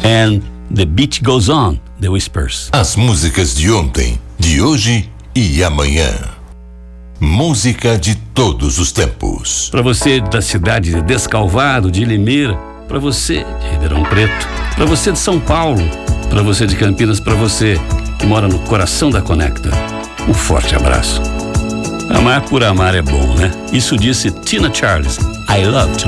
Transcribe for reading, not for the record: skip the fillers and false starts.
and The Beat Goes On, The Whispers. As músicas de ontem, de hoje e amanhã. Música de todos os tempos. Para você da cidade de Descalvado, de Limeira, para você de Ribeirão Preto, para você de São Paulo, para você de Campinas, para você que mora no coração da Conecta, um forte abraço. Amar por amar é bom, né? Isso disse Tina Charles. I love to